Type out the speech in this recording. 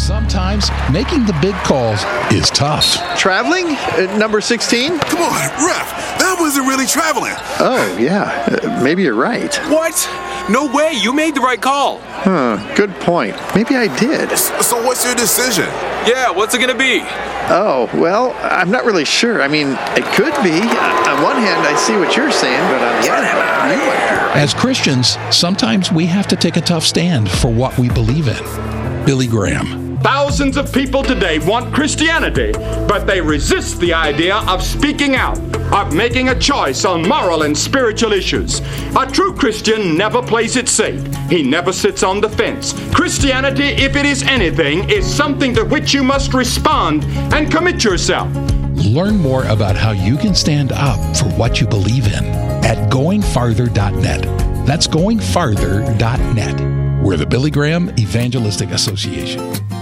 Sometimes making the big calls is tough. Traveling? Number 16? Come on, ref. That wasn't really traveling. Oh, yeah. Maybe you're right. What? No way. You made the right call. Good point. Maybe I did. So what's your decision? Yeah, what's it going to be? Oh, well, I'm not really sure. I mean, it could be. On one hand, I see what you're saying, but on the other hand, you might be right. As Christians, sometimes we have to take a tough stand for what we believe in. Billy Graham. Thousands of people today want Christianity, but they resist the idea of speaking out, of making a choice on moral and spiritual issues. A true Christian never plays it safe. He never sits on the fence. Christianity, if it is anything, is something to which you must respond and commit yourself. Learn more about how you can stand up for what you believe in at goingfarther.net. That's goingfarther.net. We're the Billy Graham Evangelistic Association.